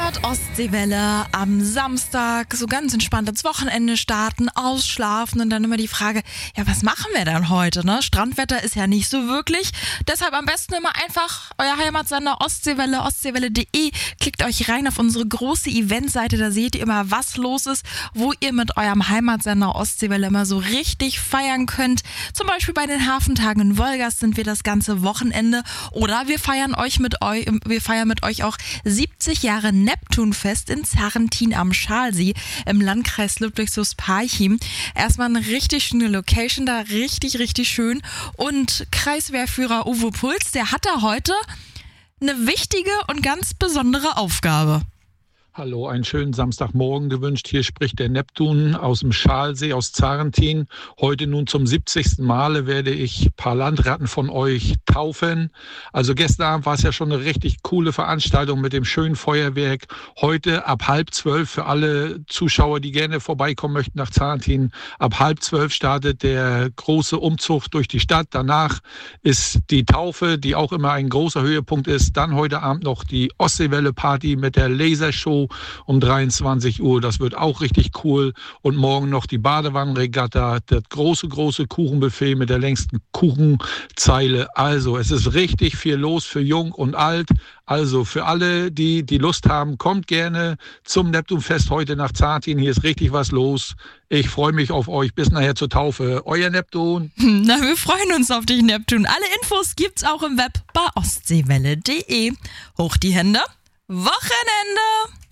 hört Ostseewelle am Samstag, so ganz entspannt ins Wochenende starten, ausschlafen und dann immer die Frage, ja, was machen wir dann heute, ne? Strandwetter ist ja nicht so wirklich, deshalb am besten immer einfach euer Heimatsender Ostseewelle, ostseewelle.de, klickt euch rein auf unsere große Eventseite, da seht ihr immer, was los ist, wo ihr mit eurem Heimatsender Ostseewelle immer so richtig feiern könnt. Zum Beispiel bei den Hafentagen in Wolgast sind wir das ganze Wochenende oder wir feiern mit euch auch 70 Jahre Neptunfest in Zarrentin am Schalsee im Landkreis Ludwigsburg-Parchim. Erstmal eine richtig schöne Location da, richtig, richtig schön. Und Kreiswehrführer Uwe Puls, der hat da heute eine wichtige und ganz besondere Aufgabe. Hallo, einen schönen Samstagmorgen gewünscht. Hier spricht der Neptun aus dem Schalsee, aus Zarrentin. Heute nun zum 70. Male werde ich ein paar Landratten von euch taufen. Also gestern Abend war es ja schon eine richtig coole Veranstaltung mit dem schönen Feuerwerk. Heute ab 11:30 für alle Zuschauer, die gerne vorbeikommen möchten nach Zarrentin. Ab 11:30 startet der große Umzug durch die Stadt. Danach ist die Taufe, die auch immer ein großer Höhepunkt ist. Dann heute Abend noch die Ostseewelle-Party mit der Lasershow um 23 Uhr. Das wird auch richtig cool. Und morgen noch die Badewannenregatta, das große Kuchenbuffet mit der längsten Kuchenzeile. Also es ist richtig viel los für Jung und Alt. Also für alle, die Lust haben, kommt gerne zum Neptunfest heute nach Zarrentin. Hier ist richtig was los. Ich freue mich auf euch. Bis nachher zur Taufe. Euer Neptun. Na, wir freuen uns auf dich, Neptun. Alle Infos gibt's auch im Web bei ostseewelle.de. Hoch die Hände. Wochenende!